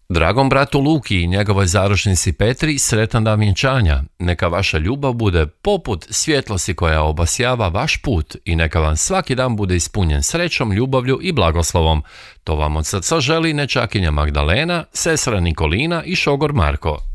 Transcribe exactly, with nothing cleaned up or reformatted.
Dragom bratu Luki i njegovoj zaručnici Petri sretan dan vjenčanja. Neka vaša ljubav bude poput svjetlosti koja obasjava vaš put i neka vam svaki dan bude ispunjen srećom, ljubavlju i blagoslovom. To vam od srca želi nećakinja Magdalena, sestra Nikolina i šogor Marko.